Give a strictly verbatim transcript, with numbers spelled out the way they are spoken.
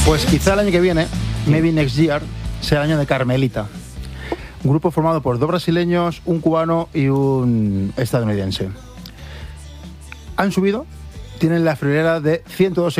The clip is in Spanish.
Pues quizá el año que viene, maybe next year, sea el año de Carmelita. Un grupo formado por dos brasileños, un cubano y un estadounidense. Han subido, tienen la friolera de ciento dos